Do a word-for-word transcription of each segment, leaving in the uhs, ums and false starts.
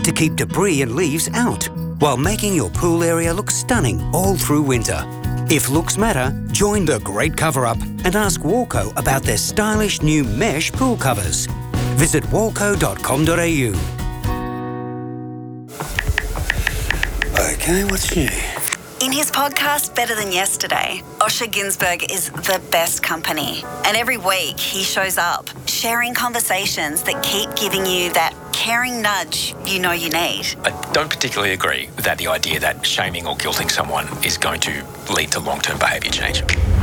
to keep debris and leaves out, while making your pool area look stunning all through winter. If looks matter, join the great cover-up and ask Walco about their stylish new mesh pool covers. Visit walco dot com dot a u. Okay, what's new? In his podcast, Better Than Yesterday, Osher Günsberg is the best company. And every week he shows up, sharing conversations that keep giving you that caring nudge you know you need. I don't particularly agree that the idea that shaming or guilting someone is going to lead to long-term behaviour change.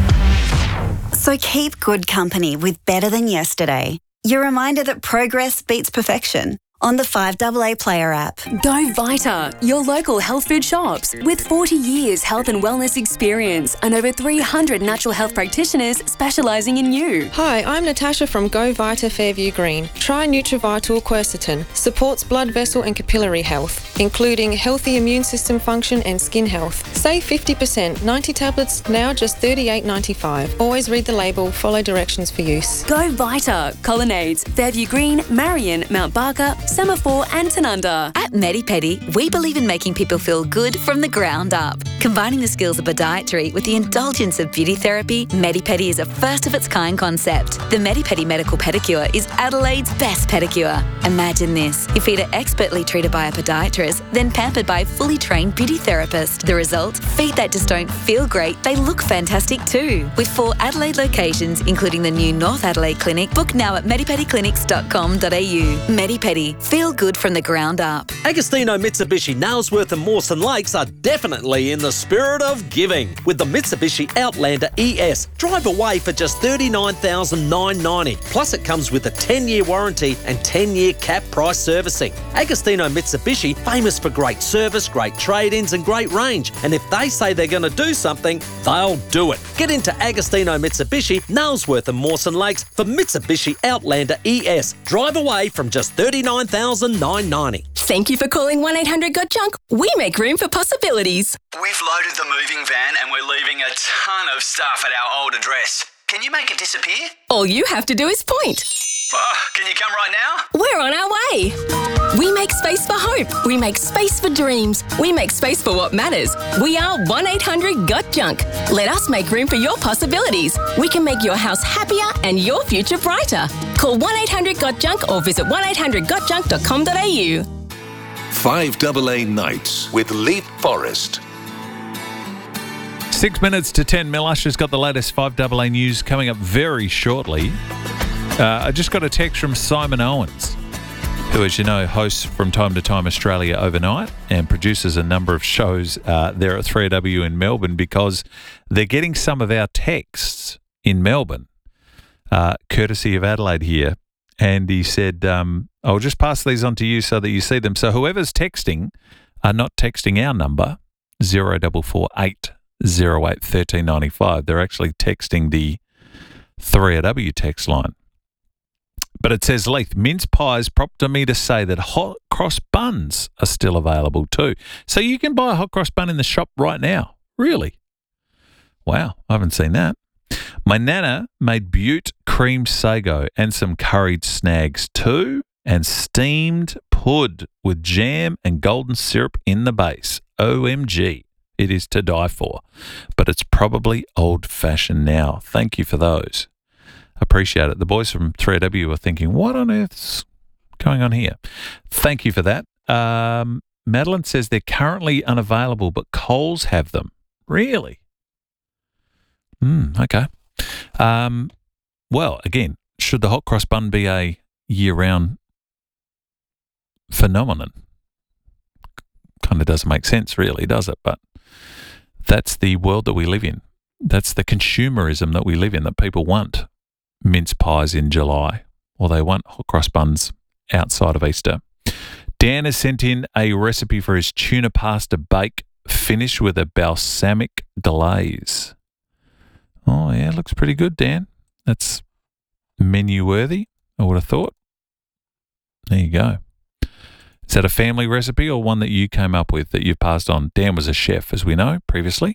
So keep good company with Better Than Yesterday. Your reminder that progress beats perfection. On the five A A Player app. Go Vita, your local health food shops. With forty years health and wellness experience and over three hundred natural health practitioners specialising in you. Hi, I'm Natasha from Go Vita Fairview Green. Try Nutrivital Quercetin. Supports blood vessel and capillary health, including healthy immune system function and skin health. Save fifty percent. ninety tablets, now just thirty-eight ninety-five. Always read the label, follow directions for use. Go Vita, Colonnades, Fairview Green, Marion, Mount Barker, Semaphore and Tanunda. At MediPedi, we believe in making people feel good from the ground up. Combining the skills of podiatry with the indulgence of beauty therapy, MediPedi is a first-of-its-kind concept. The MediPedi Medical Pedicure is Adelaide's best pedicure. Imagine this. Your feet are expertly treated by a podiatrist, then pampered by a fully trained beauty therapist. The result? Feet that just don't feel great, they look fantastic too. With four Adelaide locations, including the new North Adelaide Clinic, book now at medipedi clinics dot com dot a u. MediPedi. Feel good from the ground up. Agostino Mitsubishi Nailsworth and Mawson Lakes are definitely in the spirit of giving. With the Mitsubishi Outlander E S, drive away for just thirty-nine thousand nine hundred ninety dollars. Plus it comes with a ten-year warranty and ten-year cap price servicing. Agostino Mitsubishi, famous for great service, great trade-ins and great range. And if they say they're going to do something, they'll do it. Get into Agostino Mitsubishi, Nailsworth and Mawson Lakes for Mitsubishi Outlander E S. Drive away from just thirty-nine thousand nine hundred ninety dollars. Thank you for calling one eight hundred got junk. We make room for possibilities. We've loaded the moving van and we're leaving a ton of stuff at our old address. Can you make it disappear? All you have to do is point. Oh, can you come right now? We're on our way. We make space for hope. We make space for dreams. We make space for what matters. We are one eight hundred got junk. Let us make room for your possibilities. We can make your house happier and your future brighter. Call one eight hundred got junk or visit one eight hundred got junk dot com dot a u. five A A Nights with Leap Forest. Six minutes to ten. Mel Usher's got the latest five A A news coming up very shortly. Uh, I just got a text from Simon Owens, who, as you know, hosts from time to time Australia Overnight and produces a number of shows uh, there at three A W in Melbourne, because they're getting some of our texts in Melbourne, uh, courtesy of Adelaide here. And he said, um, I'll just pass these on to you so that you see them. So whoever's texting are not texting our number, zero four four eight zero eight one three nine five. They're actually texting the three A W text line. But it says, Leith, mince pies prompted me to say that hot cross buns are still available too. So you can buy a hot cross bun in the shop right now. Really? Wow, I haven't seen that. My nana made butte cream sago and some curried snags too, and steamed pud with jam and golden syrup in the base. O M G, it is to die for. But it's probably old-fashioned now. Thank you for those. Appreciate it. The boys from three A W are thinking, what on earth's going on here? Thank you for that. Um, Madeline says they're currently unavailable, but Coles have them. Really? Hmm, okay. Um, well, again, should the hot cross bun be a year-round phenomenon? Kind of doesn't make sense, really, does it? But that's the world that we live in. That's the consumerism that we live in, that people want mince pies in July, or they want hot cross buns outside of Easter. Dan has sent in a recipe for his tuna pasta bake, finished with a balsamic glaze. Oh, yeah, looks pretty good, Dan. That's menu-worthy, I would have thought. There you go. Is that a family recipe or one that you came up with that you passed on? Dan was a chef, as we know, previously.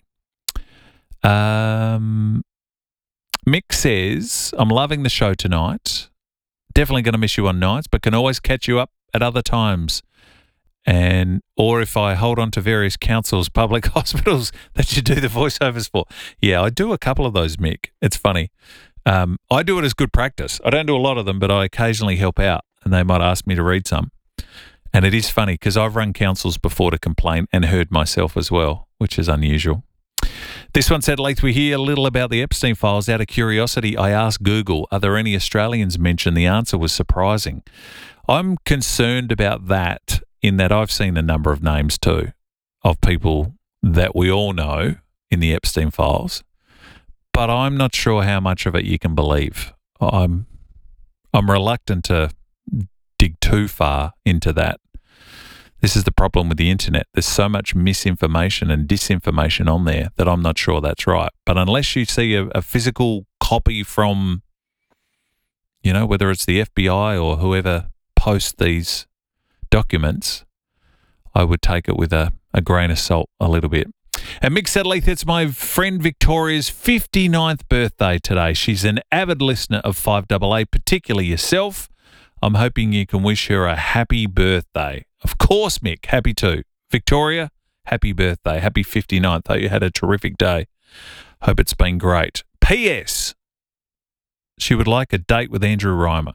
Um... Mick says, I'm loving the show tonight. Definitely going to miss you on nights, but can always catch you up at other times. and or if I hold on to various councils, public hospitals that you do the voiceovers for. Yeah, I do a couple of those, Mick. It's funny. Um, I do it as good practice. I don't do a lot of them, but I occasionally help out, and they might ask me to read some. And it is funny because I've run councils before to complain and heard myself as well, which is unusual. This one said, Leith, we hear a little about the Epstein files. Out of curiosity, I asked Google, are there any Australians mentioned? The answer was surprising. I'm concerned about that in that I've seen a number of names too of people that we all know in the Epstein files, but I'm not sure how much of it you can believe. I'm I'm reluctant to dig too far into that. This is the problem with the internet. There's so much misinformation and disinformation on there that I'm not sure that's right. But unless you see a, a physical copy from, you know, whether it's the F B I or whoever posts these documents, I would take it with a, a grain of salt a little bit. And Mick said, Leith, it's my friend Victoria's fifty-ninth birthday today. She's an avid listener of five A A, particularly yourself. I'm hoping you can wish her a happy birthday. Of course, Mick, happy too. Victoria, happy birthday. Happy fifty-ninth. Hope you had a terrific day. Hope it's been great. P S She would like a date with Andrew Reimer.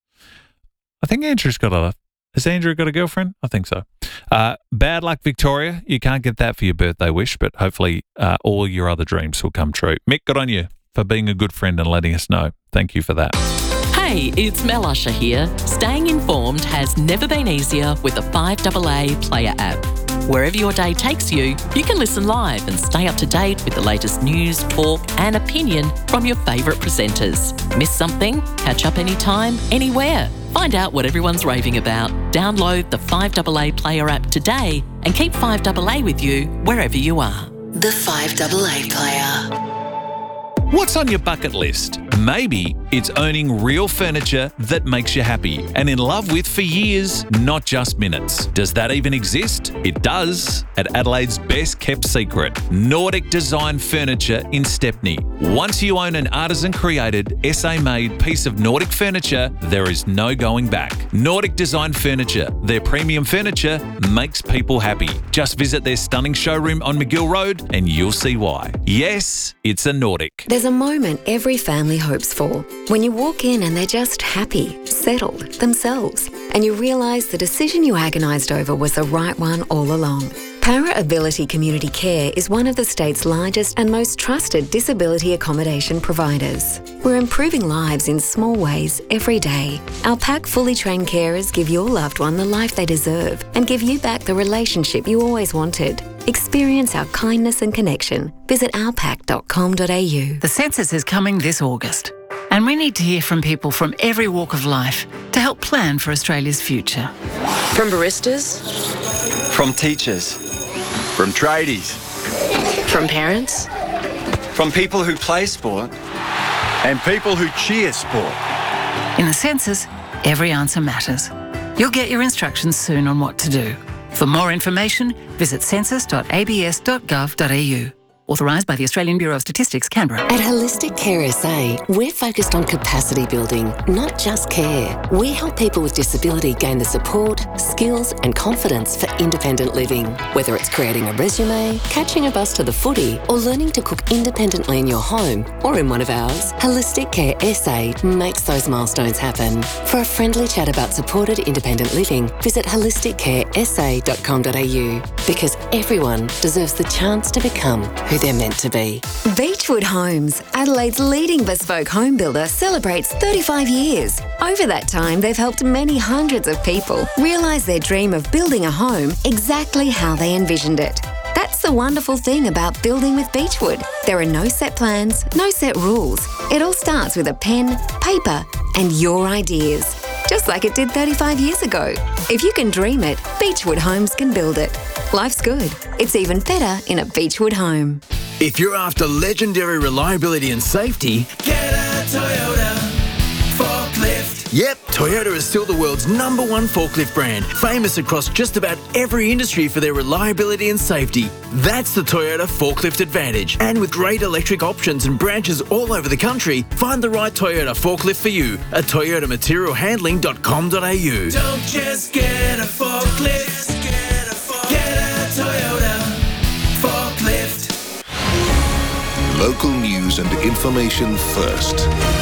I think Andrew's got a... Has Andrew got a girlfriend? I think so. Uh, bad luck, Victoria. You can't get that for your birthday wish, but hopefully uh, all your other dreams will come true. Mick, good on you for being a good friend and letting us know. Thank you for that. Hey, it's Mel Usher here. Staying informed has never been easier with the five A A Player app. Wherever your day takes you, you can listen live and stay up to date with the latest news, talk and opinion from your favourite presenters. Miss something? Catch up anytime, anywhere. Find out what everyone's raving about. Download the five A A Player app today and keep five A A with you wherever you are. The five A A Player. What's on your bucket list? Maybe it's owning real furniture that makes you happy and in love with for years, not just minutes. Does that even exist? It does at Adelaide's best kept secret, Nordic Design Furniture in Stepney. Once you own an artisan created, S A made piece of Nordic furniture, there is no going back. Nordic Design Furniture, their premium furniture makes people happy. Just visit their stunning showroom on McGill Road and you'll see why. Yes, it's a Nordic. There's a moment every family hopes for. When you walk in and they're just happy, settled, themselves, and you realise the decision you agonised over was the right one all along. Para Ability Community Care is one of the state's largest and most trusted disability accommodation providers. We're improving lives in small ways every day. Our PAC fully trained carers give your loved one the life they deserve and give you back the relationship you always wanted. Experience our kindness and connection. Visit our pac dot com dot a u. The census is coming this August, and we need to hear from people from every walk of life to help plan for Australia's future. From baristas, from teachers, from tradies, from parents, from people who play sport, and people who cheer sport. In the census, every answer matters. You'll get your instructions soon on what to do. For more information, visit census dot a b s dot gov dot a u. Authorised by the Australian Bureau of Statistics, Canberra. At Holistic Care S A, we're focused on capacity building, not just care. We help people with disability gain the support, skills and confidence for independent living. Whether it's creating a resume, catching a bus to the footy, or learning to cook independently in your home or in one of ours, Holistic Care S A makes those milestones happen. For a friendly chat about supported independent living, visit holistic care s a dot com dot a u, because everyone deserves the chance to become who they're meant to be. Beechwood Homes, Adelaide's leading bespoke home builder, celebrates thirty-five years. Over that time, they've helped many hundreds of people realise their dream of building a home exactly how they envisioned it. That's the wonderful thing about building with Beechwood. There are no set plans, no set rules. It all starts with a pen, paper, and your ideas. Just like it did thirty-five years ago. If you can dream it, Beechwood Homes can build it. Life's good. It's even better in a Beechwood home. If you're after legendary reliability and safety, get a Toyota forklift. Yep, Toyota is still the world's number one forklift brand, famous across just about every industry for their reliability and safety. That's the Toyota Forklift Advantage. And with great electric options and branches all over the country, find the right Toyota forklift for you at toyota material handling dot com dot a u. Don't just get a forklift, get Local news and information first.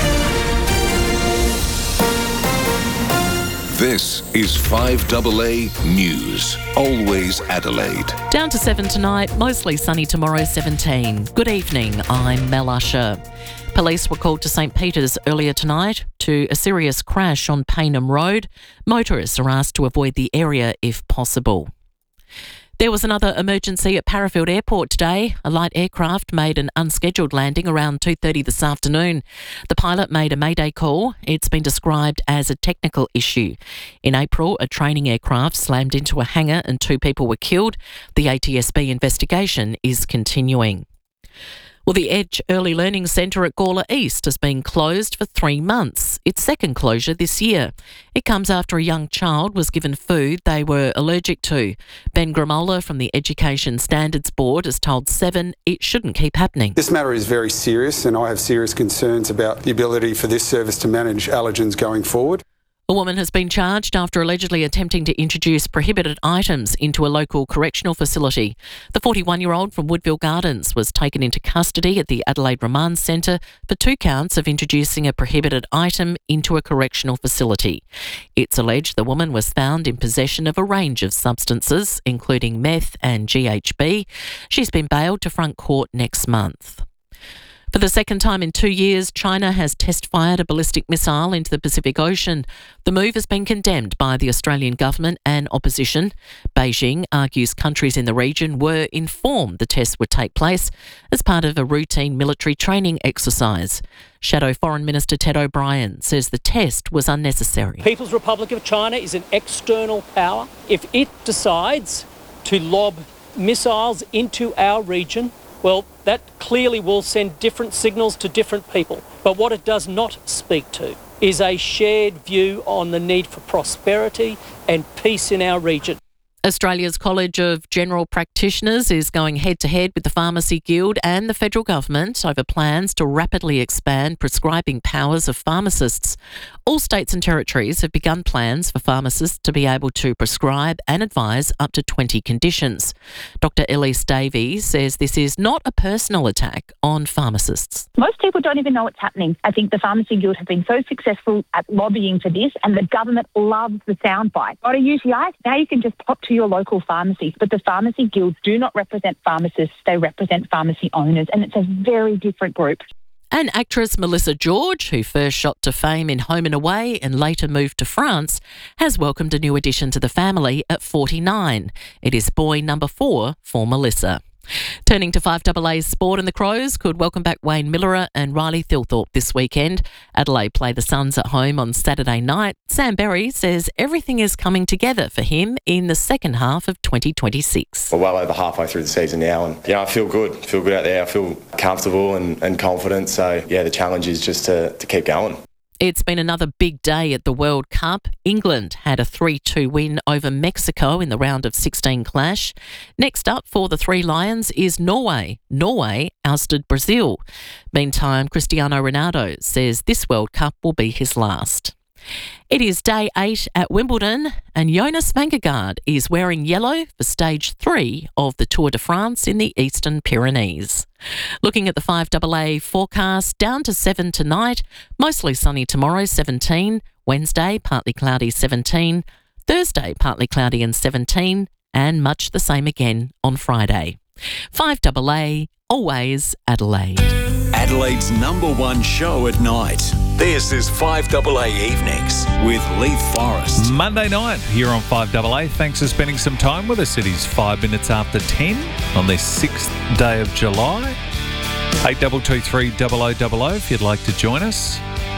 This is five A A News. Always Adelaide. Down to seven tonight, mostly sunny tomorrow, seventeen. Good evening, I'm Mel Usher. Police were called to St Peter's earlier tonight to a serious crash on Paynham Road. Motorists are asked to avoid the area if possible. There was another emergency at Parafield Airport today. A light aircraft made an unscheduled landing around two thirty this afternoon. The pilot made a mayday call. It's been described as a technical issue. In April, a training aircraft slammed into a hangar and two people were killed. The A T S B investigation is continuing. Well, the Edge Early Learning Centre at Gawler East has been closed for three months. Its second closure this year. It comes after a young child was given food they were allergic to. Ben Gramola from the Education Standards Board has told Seven it shouldn't keep happening. This matter is very serious and I have serious concerns about the ability for this service to manage allergens going forward. A woman has been charged after allegedly attempting to introduce prohibited items into a local correctional facility. The forty-one-year-old from Woodville Gardens was taken into custody at the Adelaide Remand Centre for two counts of introducing a prohibited item into a correctional facility. It's alleged the woman was found in possession of a range of substances, including meth and G H B. She's been bailed to front court next month. For the second time in two years, China has test-fired a ballistic missile into the Pacific Ocean. The move has been condemned by the Australian government and opposition. Beijing argues countries in the region were informed the test would take place as part of a routine military training exercise. Shadow Foreign Minister Ted O'Brien says the test was unnecessary. People's Republic of China is an external power. If it decides to lob missiles into our region, well, that clearly will send different signals to different people. But what it does not speak to is a shared view on the need for prosperity and peace in our region. Australia's College of General Practitioners is going head-to-head with the Pharmacy Guild and the federal government over plans to rapidly expand prescribing powers of pharmacists. All states and territories have begun plans for pharmacists to be able to prescribe and advise up to twenty conditions. Doctor Elise Davies says this is not a personal attack on pharmacists. Most people don't even know what's happening. I think the Pharmacy Guild have been so successful at lobbying for this, and the government loves the soundbite. Got a U T I? Now you can just pop to your local pharmacy. But the Pharmacy Guilds do not represent pharmacists, they represent pharmacy owners, and it's a very different group. And actress Melissa George, who first shot to fame in Home and Away and later moved to France, has welcomed a new addition to the family at forty-nine. It is boy number four for Melissa. Turning to five A A's sport, and the Crows could welcome back Wayne Millerer and Riley Thilthorpe this weekend. Adelaide play the Suns at home on Saturday night. Sam Berry says everything is coming together for him in the second half of twenty twenty-six. We're well over halfway through the season now, and yeah, I feel good. I feel good out there. I feel comfortable and, and confident. So yeah, the challenge is just to, to keep going. It's been another big day at the World Cup. England had a three two win over Mexico in the round of sixteen clash. Next up for the Three Lions is Norway. Norway ousted Brazil. Meantime, Cristiano Ronaldo says this World Cup will be his last. It is day eight at Wimbledon, and Jonas Vingegaard is wearing yellow for stage three of the Tour de France in the Eastern Pyrenees. Looking at the five A A forecast, down to seven tonight, mostly sunny tomorrow, seventeen, Wednesday, partly cloudy, seventeen, Thursday, partly cloudy and seventeen, and much the same again on Friday. five A A, always Adelaide. Adelaide's number one show at night. This is five A A Evenings with Leith Forrest. Monday night here on five A A. Thanks for spending some time with us. It is five minutes after ten on this sixth day of July. eight two two three double oh double oh if you'd like to join us.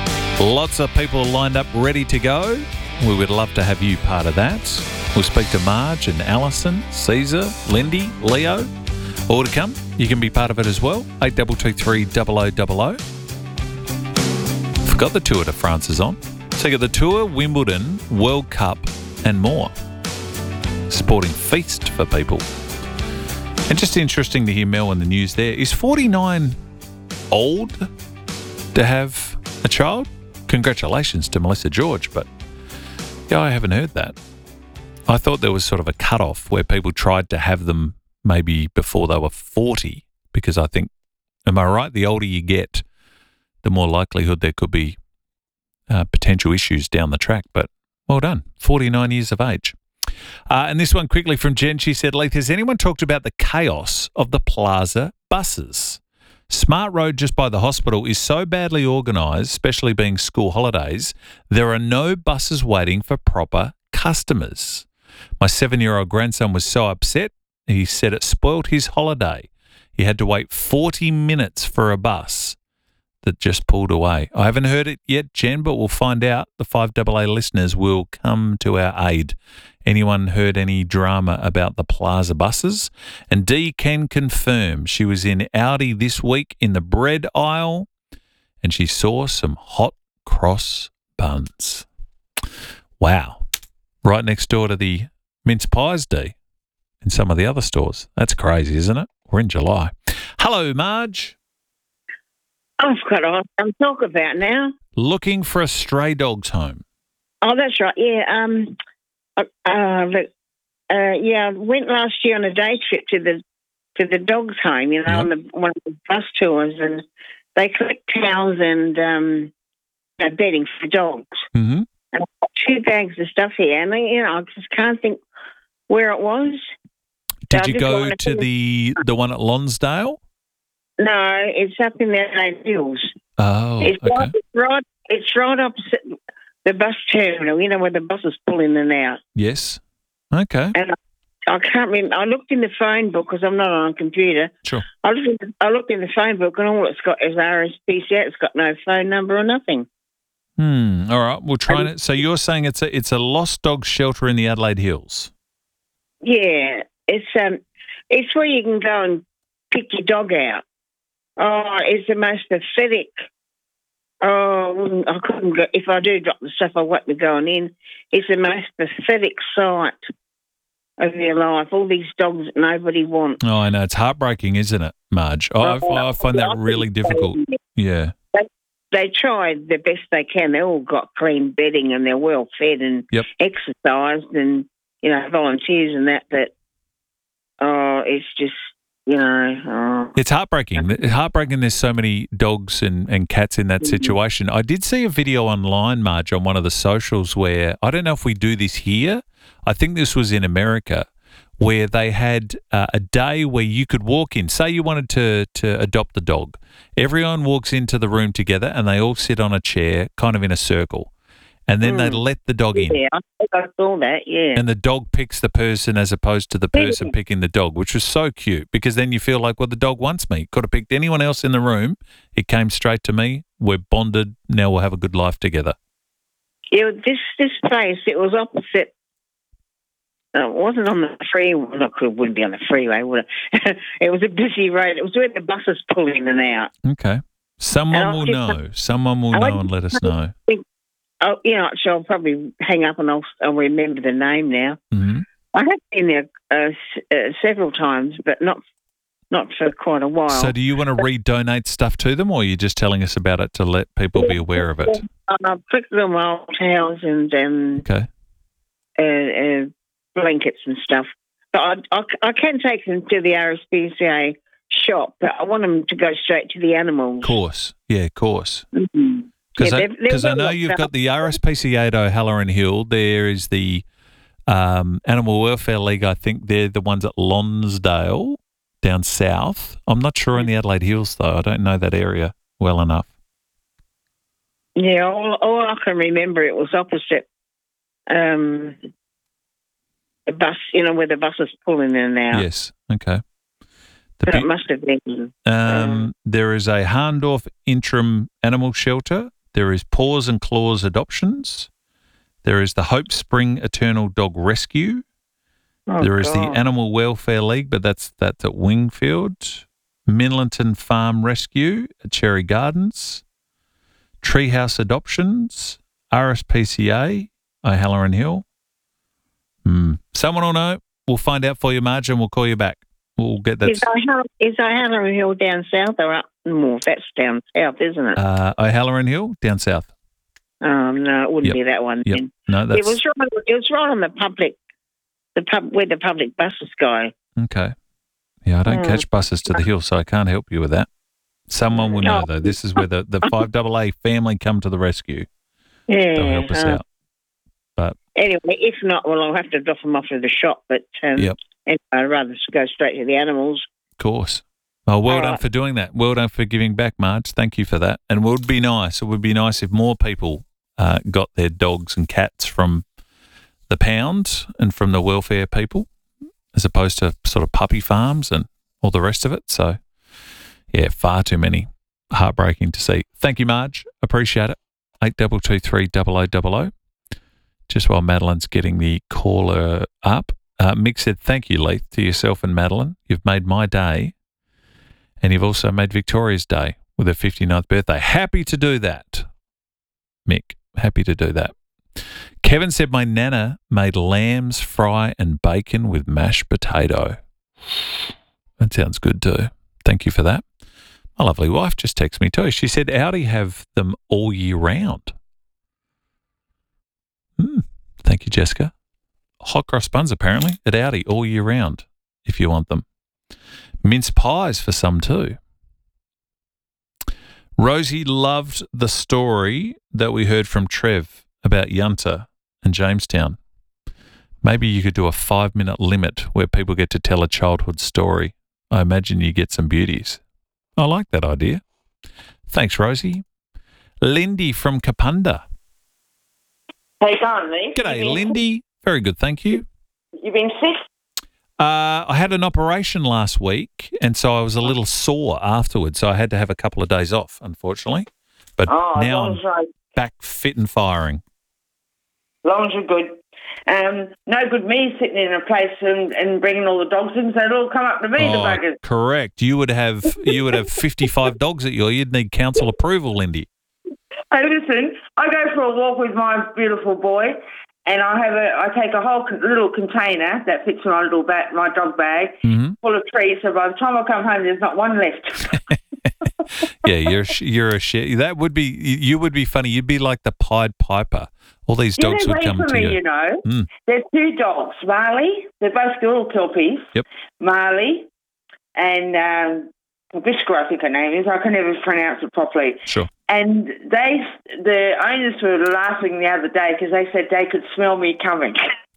Lots of people lined up ready to go. We would love to have you part of that. We'll speak to Marge and Alison, Caesar, Lindy, Leo. All to come. You can be part of it as well. eight two two three double oh double oh. Forgot the Tour de France is on. So you got the Tour, Wimbledon, World Cup and more. Sporting feast for people. And just interesting to hear Mel in the news there. Is forty-nine old to have a child? Congratulations to Melissa George, but yeah, I haven't heard that. I thought there was sort of a cut-off where people tried to have them maybe before they were forty, because I think Am I right? The older you get, the more likelihood there could be uh, potential issues down the track. But well done, forty-nine years of age. Uh, and this one quickly from Jen. She said, Leith, has anyone talked about the chaos of the Plaza buses? Smart Road just by the hospital is so badly organised, especially being school holidays, there are no buses waiting for proper customers. My seven-year-old grandson was so upset, he said it spoilt his holiday. He had to wait forty minutes for a bus that just pulled away. I haven't heard it yet, Jen, but we'll find out. The five A A listeners will come to our aid. Anyone heard any drama about the Plaza buses? And Dee can confirm she was in Aldi this week in the bread aisle and she saw some hot cross buns. Wow. Right next door to the mince pies, Dee, in some of the other stores. That's crazy, isn't it? We're in July. Hello, Marge. I've got on. I'm talking about now. Looking for a stray dog's home. Oh, that's right. Yeah. Um. Uh. uh, uh yeah. I went last year on a day trip to the to the dogs' home. You know, yep. on the one of the bus tours, and they collect towels and um, uh, bedding for dogs. Mm-hmm. And I've got two bags of stuff here, and you know, I just can't think where it was. Did so you go to, to the the one at Lonsdale? No, it's up in the Adelaide Hills. Oh, it's okay. Right, it's right. It's right opposite the bus terminal. You know where the buses pull in and out. Yes. Okay. And I, I can't remember. I looked in the phone book because I'm not on a computer. Sure. I looked, in the, I looked in the phone book and all it's got is R S P C A. It's got no phone number or nothing. Hmm. All right. We'll try it. So you're saying it's a it's a lost dog shelter in the Adelaide Hills? Yeah. It's um. It's where you can go and pick your dog out. Oh, it's the most pathetic. Oh, I couldn't go. If I do drop the stuff, I won't be going in. It's the most pathetic sight of your life. All these dogs that nobody wants. Oh, I know. It's heartbreaking, isn't it, Marge? Oh, I, I find that really difficult. Yeah. They, they tried the best they can. They all got clean bedding and they're well fed and yep. exercised and, you know, volunteers and that. But, oh, it's just... You know, oh. It's heartbreaking. It's heartbreaking there's so many dogs and, and cats in that situation. I did see a video online, Marge, on one of the socials where, I don't know if we do this here, I think this was in America, where they had uh, a day where you could walk in. Say you wanted to, to adopt a dog. Everyone walks into the room together and they all sit on a chair kind of in a circle. And then mm. they let the dog in. Yeah, I think I saw that, yeah. And the dog picks the person as opposed to the person yeah. picking the dog, which was so cute because then you feel like, well, the dog wants me. Could have picked anyone else in the room. It came straight to me. We're bonded. Now we'll have a good life together. Yeah, this this place, it was opposite. Uh, it wasn't on the freeway. Look, it wouldn't be on the freeway, would it? It was a busy road. It was where the buses pull in and out. Okay. Someone will know. Someone will know and let us know. Oh, you know, so I'll probably hang up and I'll, I'll remember the name now. Mm-hmm. I have been there uh, s- uh, several times, but not not for quite a while. So do you want to re-donate stuff to them, or are you just telling us about it to let people be aware of it? I've picked them old towels and um, okay. uh, uh, blankets and stuff. But I, I, I can take them to the R S P C A shop, but I want them to go straight to the animals. Of course. Yeah, of course. Mm-hmm. Because yeah, I, they're, they're I know you've got the R S P C A at O'Halloran Hill. There is the um, Animal Welfare League. I think they're the ones at Lonsdale down south. I'm not sure in the Adelaide Hills, though. I don't know that area well enough. Yeah, all, all I can remember, it was opposite um, the bus, you know, where the buses pull in and out. Yes, okay. The but be- it must have been. Um, um, there is a Harndorf Interim Animal Shelter. There is Paws and Claws Adoptions. There is the Hope Spring Eternal Dog Rescue. oh there is God. the Animal Welfare League, but that's that's at Wingfield. Minlinton Farm Rescue at Cherry Gardens. Treehouse Adoptions. R S P C A, O'Halloran Hill. Hmm. Someone will know. We'll find out for you, Marge, and we'll call you back. We'll get that. Is O'Halloran, is O'Halloran Hill down south or up north? That's down south, isn't it? Uh, O'Halloran Hill, down south. Um, no, it wouldn't Yep. be that one. Yep. Then. No, that's It was right. It was right on the public, the pub where the public buses go. okay. Yeah, I don't Hmm. catch buses to the hill, so I can't help you with that. Someone will know, Oh. though. This is where the, the five double A family come to the rescue. Yeah. They'll help us uh, out. But Anyway, if not, well, I'll have to drop them off at the shop. But um, Yep. anyway, I'd rather go straight to the animals. Of course. Well, well All done right. for doing that. Well done for giving back, Marge. Thank you for that. And it would be nice. It would be nice if more people uh, got their dogs and cats from the pound and from the welfare people, as opposed to sort of puppy farms and all the rest of it. So, yeah, far too many. Heartbreaking to see. Thank you, Marge. Appreciate it. Eight double two three double o double o. Just while Madeline's getting the caller up, uh, Mick said, "Thank you, Leith, to yourself and Madeline. You've made my day, and you've also made Victoria's day with her fifty-ninth birthday. Happy to do that, Mick. Happy to do that." Kevin said, "My nana made lambs fry and bacon with mashed potato." That sounds good too. Thank you for that. My lovely wife just texted me too. She said Audi have them all year round. Hmm. Thank you, Jessica. Hot cross buns apparently at Audi all year round if you want them. Mince pies for some too. Rosie loved the story that we heard from Trev about Yunta and Jamestown. Maybe you could do a five-minute limit where people get to tell a childhood story. I imagine you get some beauties. I like that idea. Thanks, Rosie. Lindy from Kapunda. How you going, Lee? G'day, You been- Lindy. Very good, thank you. You been sick? Uh, I had an operation last week, and so I was a little sore afterwards, so I had to have a couple of days off, unfortunately. But Oh, as now long I'm as, I, back fit and firing. as long as you're good. Um, no good me sitting in a place and, and bringing all the dogs in, so they'd all come up to me, the Oh, buggers. correct. You would have you would have fifty-five dogs at your. You'd need council approval, Lindy. Hey, listen, I go for a walk with my beautiful boy, and I have a, I take a whole con- little container that fits in my little bag, my dog bag, Mhm. full of treats. So by the time I come home, there's not one left. Yeah, you're sh- you're a shit. That would be you would be funny. You'd be like the Pied Piper. All these Yeah, dogs they're would waiting come for to me, you. you know. Mm. There's two dogs, Marley. They're both little kelpies. Yep. Marley and um, Visca, I think her name is. I can never pronounce it properly. Sure. And they, the owners were laughing the other day because they said they could smell me coming.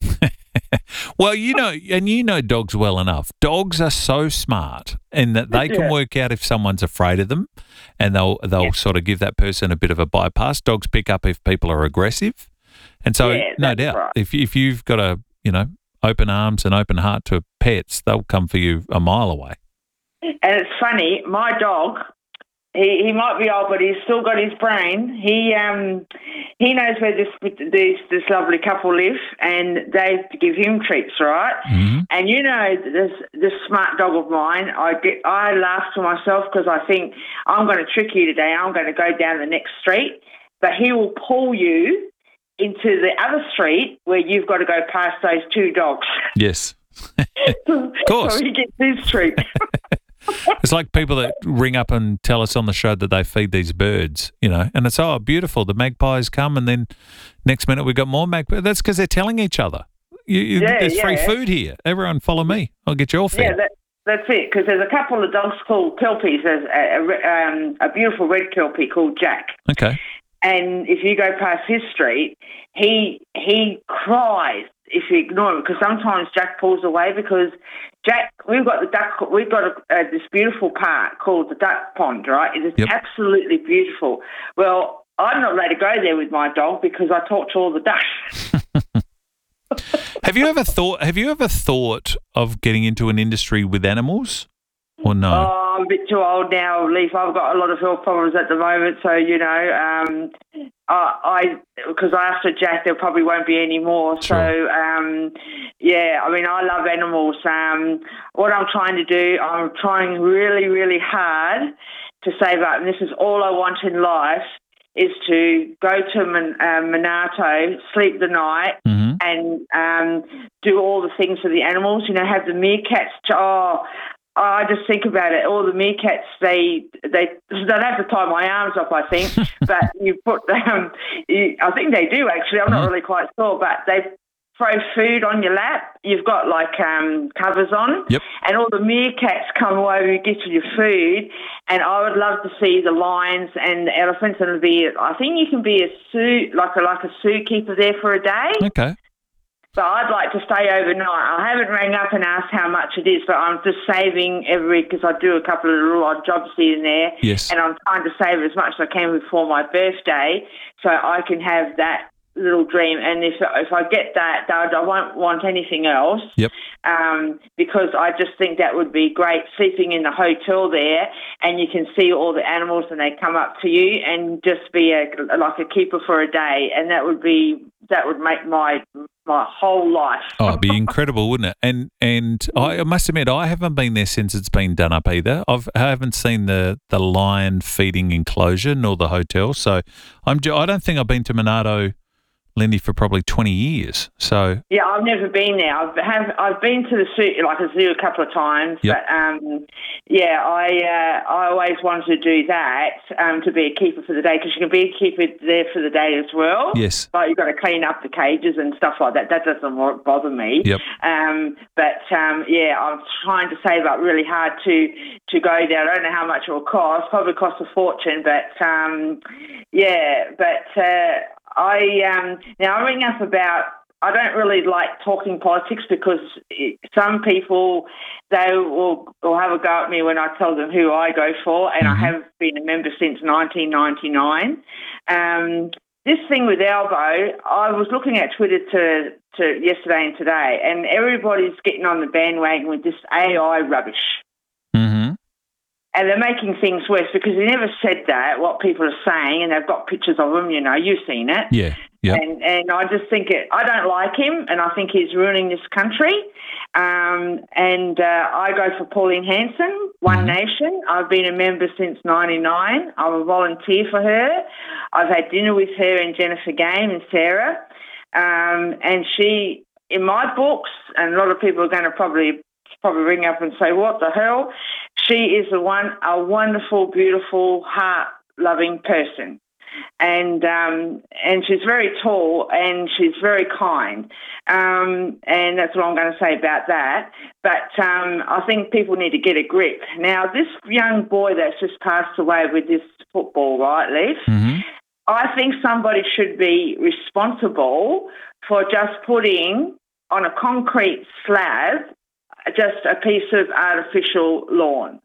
Well, you know, and you know dogs well enough. Dogs are so smart in that they can Yeah. work out if someone's afraid of them, and they'll they'll sort of give that person a bit of a bypass. Dogs pick up if people are aggressive, and so Yeah, no that's doubt right. if if you've got a you know open arms and open heart to pets, they'll come for you a mile away. And it's funny, my dog, he, he might be old, but he's still got his brain. He um he knows where this this this lovely couple live, and they give him treats, right? Mm-hmm. And you know, this this smart dog of mine, I get I laugh to myself because I think I'm going to trick you today. I'm going to go down the next street, but he will pull you into the other street where you've got to go past those two dogs. Yes, of course. So he gets his treat. It's like people that ring up and tell us on the show that they feed these birds, you know, and it's, oh, beautiful, the magpies come, and then next minute we've got more magpies. That's because they're telling each other, you, you, Yeah, there's free yeah. food here. Everyone follow me. I'll get your Yeah, fare. that, that's it. Because there's a couple of dogs called kelpies. There's a, a, re- um, a beautiful red kelpie called Jack. Okay. And if you go past his street, he he cries if you ignore him. Because sometimes Jack pulls away because Jack, we've got the duck. We've got a, uh, this beautiful park called the Duck Pond, right? It is Yep. absolutely beautiful. Well, I'm not allowed to go there with my dog because I talk to all the ducks. Have you ever thought? Have you ever thought of getting into an industry with animals, or no? Oh, I'm a bit too old now, Leaf. I've got a lot of health problems at the moment, so you know, um, I because I, asked for Jack, there probably won't be any more. So, um, yeah, I mean, I love animals. Um, what I'm trying to do, I'm trying really, really hard to save up, and this is all I want in life, is to go to Man- uh, Monarto, sleep the night, Mm-hmm. and um, do all the things for the animals. You know, have the meerkats. To, oh, I just think about it. All the meerkats, they they don't have to tie my arms off, I think, but you put them. You, I think they do actually. I'm not really quite sure, but they throw food on your lap. You've got like um, covers on, yep. and all the meerkats come over and get you your food. And I would love to see the lions and the elephants, and be. I think you can be a zoo, like a like a zookeeper there for a day. Okay. But I'd like to stay overnight. I haven't rang up and asked how much it is, but I'm just saving every because I do a couple of little odd jobs here and there. Yes. And I'm trying to save as much as I can before my birthday, so I can have that little dream. And if if I get that, I won't want anything else. Yep. Um, because I just think that would be great, sleeping in the hotel there, and you can see all the animals, and they come up to you, and just be a like a keeper for a day, and that would be that would make my my whole life. Oh, it'd be incredible, wouldn't it? And and I must admit, I haven't been there since it's been done up either. I've I haven't seen the the lion feeding enclosure nor the hotel, so I'm I don't think I've been to Monarto, Lindy, for probably twenty years. So yeah, I've never been there. I've have I've been to the zoo, like a zoo, a couple of times. Yep. But um, yeah, I uh, I always wanted to do that um, to be a keeper for the day, because you can be a keeper there for the day as well. Yes. But you've got to clean up the cages and stuff like that. That doesn't bother me. Yep. Um, but um, yeah, I'm trying to save up really hard to to go there. I don't know how much it will cost. Probably cost a fortune, but um, yeah, but. Uh, I um, now I ring up about. I don't really like talking politics, because it, some people they will, will have a go at me when I tell them who I go for, and mm-hmm. I have been a member since nineteen ninety-nine. Um, this thing with Albo, I was looking at Twitter to, to yesterday and today, and everybody's getting on the bandwagon with this A I rubbish. And they're making things worse, because they never said that, what people are saying, and they've got pictures of him, you know, you've seen it. Yeah, yeah. And, and I just think it, I don't like him, and I think he's ruining this country. Um, and uh, I go for Pauline Hanson, One mm-hmm. Nation. I've been a member since ninety-nine. I'm a volunteer for her. I've had dinner with her and Jennifer Game and Sarah. Um, and she, in my books, and a lot of people are going to probably probably ring up and say, what the hell? She is a one a wonderful, beautiful, heart-loving person. And um, and she's very tall, and she's very kind. Um, and that's what I'm going to say about that. But um, I think people need to get a grip. Now, this young boy that's just passed away with this football, right, Leif? Mm-hmm. I think somebody should be responsible for just putting on a concrete slab just a piece of artificial lawn.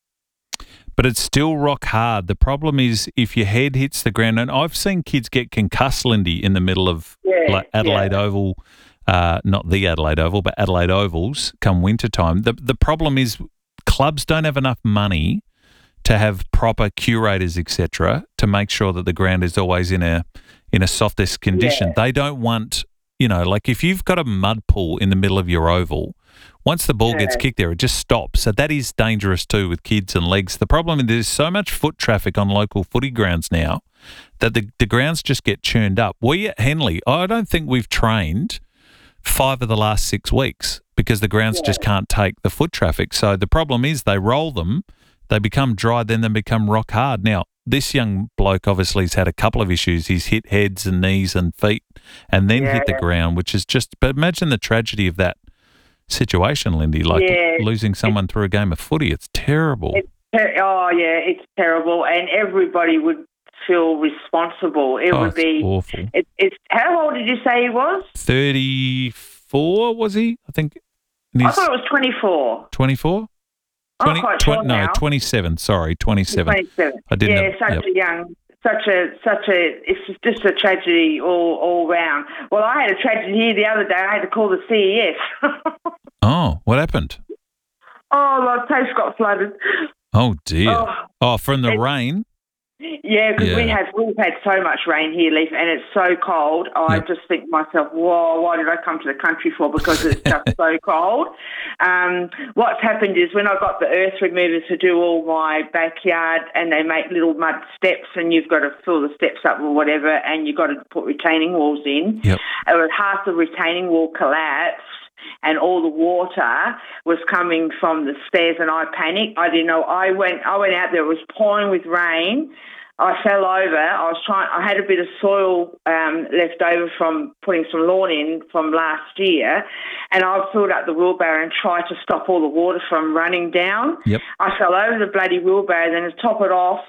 But it's still rock hard. The problem is if your head hits the ground, and I've seen kids get concussed, Lindy, in the middle of yeah, like Adelaide yeah. Oval, uh, not the Adelaide Oval, but Adelaide Ovals come winter time. The, the problem is clubs don't have enough money to have proper curators, et cetera, to make sure that the ground is always in a in a softest condition. Yeah. They don't want, you know, like if you've got a mud pool in the middle of your oval, once the ball yeah. gets kicked there, it just stops. So that is dangerous too with kids and legs. The problem is there's so much foot traffic on local footy grounds now that the, the grounds just get churned up. We at Henley, I don't think we've trained five of the last six weeks because the grounds yeah. just can't take the foot traffic. So the problem is they roll them, they become dry, then they become rock hard. Now, this young bloke obviously has had a couple of issues. He's hit heads and knees and feet and then yeah. hit the ground, which is just, but imagine the tragedy of that situation, Lindy, like yeah. losing someone through a game of footy. It's terrible. It's ter- oh, yeah, it's terrible. And everybody would feel responsible. It oh, would be awful. It, it's how old did you say he was? thirty-four, was he? I think. I thought it was twenty-four. twenty-four? I'm not quite sure twenty, no, now. twenty-seven. Sorry, twenty-seven. twenty-seven. I didn't yeah, know. such Yep. a young, such a, such a, it's just a tragedy all, all round. Well, I had a tragedy here the other day. I had to call the C E S. Oh, what happened? Oh, my place got flooded. Oh, dear. Oh, oh from the it, rain? Yeah, because Yeah. we have we've had so much rain here, Leif, and it's so cold. I Yep. just think to myself, whoa, why did I come to the country for? Because it's just so cold. Um, what's happened is when I got the earth removers to do all my backyard, and they make little mud steps, and you've got to fill the steps up or whatever, and you've got to put retaining walls in. Yep. Uh, half the retaining wall collapsed, and all the water was coming from the stairs, and I panicked. I didn't know. I went I went out there. It was pouring with rain. I fell over. I was trying. I had a bit of soil um, left over from putting some lawn in from last year, and I filled up the wheelbarrow and tried to stop all the water from running down. Yep. I fell over the bloody wheelbarrow. Then to top it off,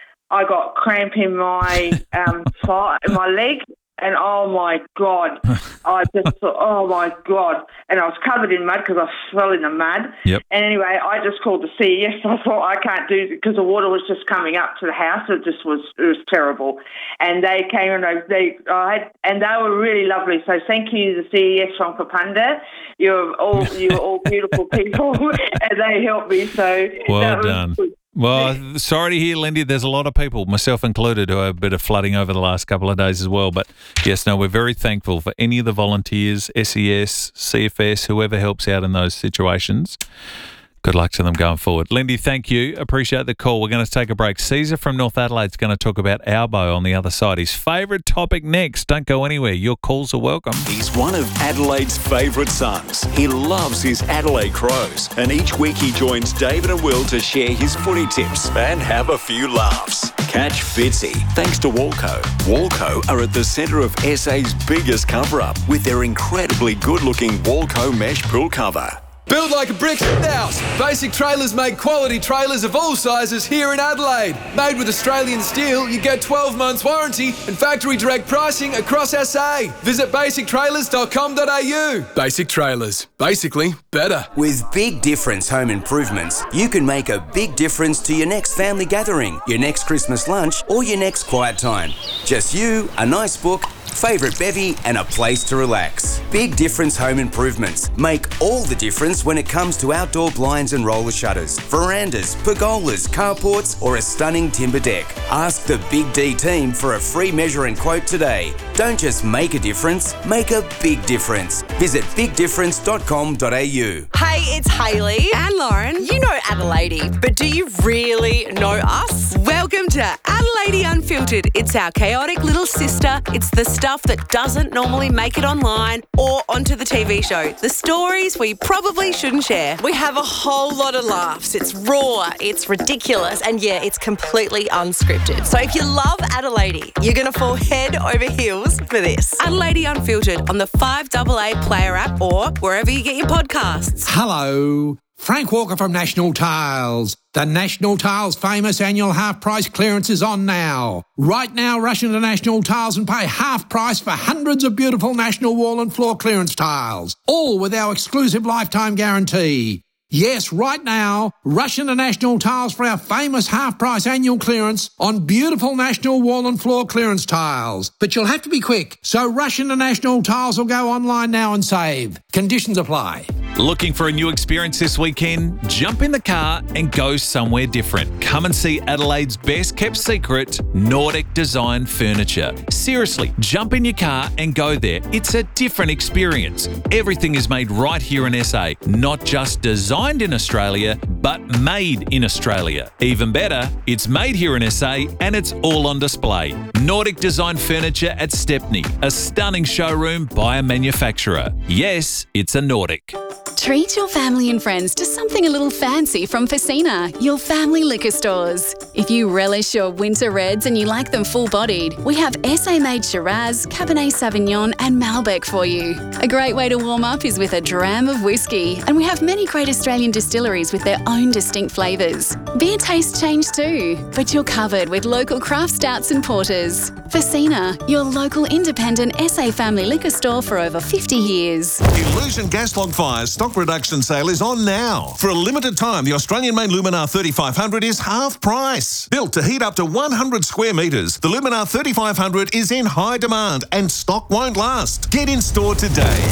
I got cramp in my um, thigh, in my leg. And, oh, my God, I just thought, oh, my God. And I was covered in mud because I fell in the mud. Yep. And anyway, I just called the C E S. I thought I can't do it because the water was just coming up to the house. It just was it was terrible. And they came and they, I had, and they were really lovely. So thank you to the C E S from Kapunda. You're all you're all beautiful people, and they helped me. So well that was done. good. Well, sorry to hear, Lindy. There's a lot of people, myself included, who have a bit of flooding over the last couple of days as well. But yes, no, we're very thankful for any of the volunteers, S E S, C F S, whoever helps out in those situations. Good luck to them going forward. Lindy, thank you. Appreciate the call. We're going to take a break. Caesar from North Adelaide's going to talk about Albo on the other side. His favourite topic next. Don't go anywhere. Your calls are welcome. He's one of Adelaide's favourite sons. He loves his Adelaide Crows. And each week he joins David and Will to share his footy tips and have a few laughs. Catch Fitzy thanks to Walco. Walco are at the centre of S A's biggest cover-up with their incredibly good-looking Walco mesh pool cover. Build like a brick house. Basic Trailers make quality trailers of all sizes here in Adelaide. Made with Australian steel, you get twelve months warranty and factory direct pricing across S A. Visit basic trailers dot com dot a u. Basic Trailers. Basically, better. With Big Difference Home Improvements, you can make a big difference to your next family gathering, your next Christmas lunch, or your next quiet time. Just you, a nice book, favourite bevy and a place to relax. Big Difference Home Improvements make all the difference when it comes to outdoor blinds and roller shutters, verandas, pergolas, carports or a stunning timber deck. Ask the Big D team for a free measure and quote today. Don't just make a difference, make a big difference. Visit big difference dot com dot a u. Hey, it's Hayley and Lauren. You know Adelaide, but do you really know us? Welcome to Adelaide Unfiltered. It's our chaotic little sister. It's the stuff that doesn't normally make it online or onto the T V show. The stories we probably shouldn't share. We have a whole lot of laughs. It's raw, it's ridiculous, and yeah, it's completely unscripted. So if you love Adelaide, you're going to fall head over heels for this. Adelaide Unfiltered on the five A A Player app or wherever you get your podcasts. Hello, Frank Walker from National Tiles. The National Tiles famous annual half price clearance is on now. Right now, rush into National Tiles and pay half price for hundreds of beautiful National wall and floor clearance tiles, all with our exclusive lifetime guarantee. Yes, right now, rush into National Tiles for our famous half-price annual clearance on beautiful National wall and floor clearance tiles. But you'll have to be quick, so rush into National Tiles or go online now and save. Conditions apply. Looking for a new experience this weekend? Jump in the car and go somewhere different. Come and see Adelaide's best kept secret, Nordic Design Furniture. Seriously, jump in your car and go there. It's a different experience. Everything is made right here in S A, not just designed in Australia, but made in Australia. Even better, it's made here in S A and it's all on display. Nordic Design Furniture at Stepney, a stunning showroom by a manufacturer. Yes, it's a Nordic. Treat your family and friends to something a little fancy from Facina, your family liquor stores. If you relish your winter reds and you like them full-bodied, we have S A-made Shiraz, Cabernet Sauvignon and Malbec for you. A great way to warm up is with a dram of whiskey, and we have many great Australian distilleries with their own distinct flavours. Beer tastes change too, but you're covered with local craft stouts and porters. Facina, your local independent S A family liquor store for over fifty years. Illusion Gas Log Fire's stock reduction sale is on now. For a limited time, the Australian-made Luminar thirty-five hundred is half price. Built to heat up to one hundred square metres, the Luminar thirty-five hundred is in high demand and stock won't last. Get in store today.